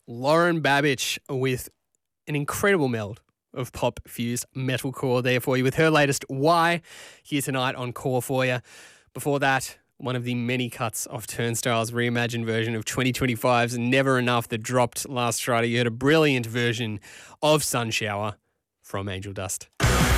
Lauren Babbage with an incredible meld of pop-fused metalcore there for you with her latest Why here tonight on Core for you. Before that, one of the many cuts of Turnstile's reimagined version of 2025's Never Enough that dropped last Friday. You heard a brilliant version of Sun Shower from Angel Dust.